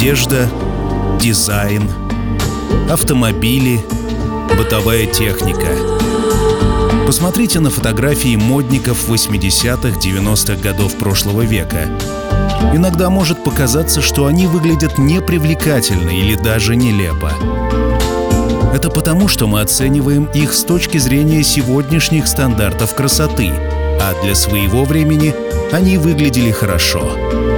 Одежда, дизайн, автомобили, бытовая техника. Посмотрите на фотографии модников 80-х, 90-х годов прошлого века. Иногда может показаться, что они выглядят непривлекательно или даже нелепо. Это потому, что мы оцениваем их с точки зрения сегодняшних стандартов красоты, а для своего времени они выглядели хорошо.